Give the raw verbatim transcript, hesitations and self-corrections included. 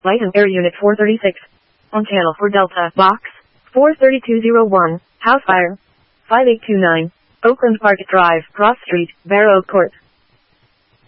Light and Air Unit four thirty-six. On channel four Delta. Box four three two zero one. House fire. five eight two nine. Oakland Park Drive, Cross Street, Barrow Court.